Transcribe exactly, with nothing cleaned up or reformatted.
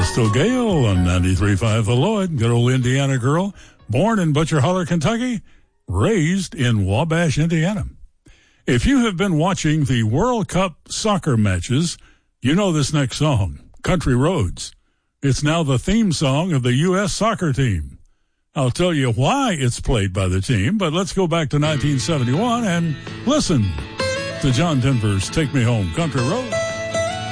Crystal Gale on ninety-three point five The Lloyd, good old Indiana girl, born in Butcher Holler, Kentucky, raised in Wabash, Indiana. If you have been watching the World Cup soccer matches, you know this next song, Country Roads. It's now the theme song of the U S soccer team. I'll tell you why it's played by the team, but let's go back to nineteen seventy-one and listen to John Denver's Take Me Home, Country Roads.